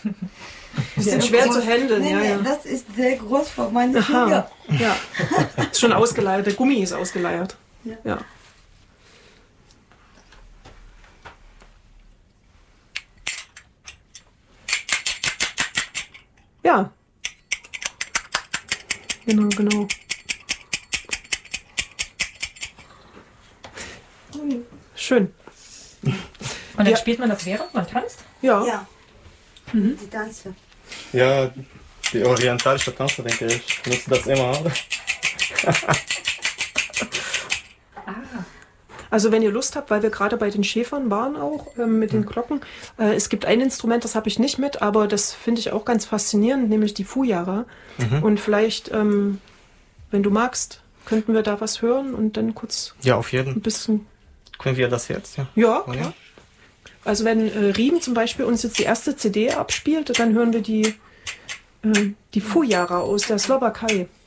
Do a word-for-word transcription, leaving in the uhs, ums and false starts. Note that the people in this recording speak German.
Die sind schwer zu handeln. Nee, ja, nee, ja. das ist sehr groß für meine Aha. Finger. Ja, ist schon ausgeleiert. Der Gummi ist ausgeleiert. Ja. Ja. Ja. Genau, genau. Schön. Und dann Ja. spielt man das während man tanzt? Ja. Ja, Mhm. die Tanze. Ja, die orientalische Tänzer, denke ich, nutzen das immer. Also wenn ihr Lust habt, weil wir gerade bei den Schäfern waren auch, ähm, mit den Glocken. Äh, es gibt ein Instrument, das habe ich nicht mit, aber das finde ich auch ganz faszinierend, nämlich die Fujara. Mhm. Und vielleicht, ähm, wenn du magst, könnten wir da was hören und dann kurz Ja, auf ein jeden. bisschen... Können wir das jetzt? Ja. Ja, Oh, klar. ja? Also wenn äh, Riem zum Beispiel uns jetzt die erste C D abspielt, dann hören wir die, äh, die Fujara aus der Slowakei.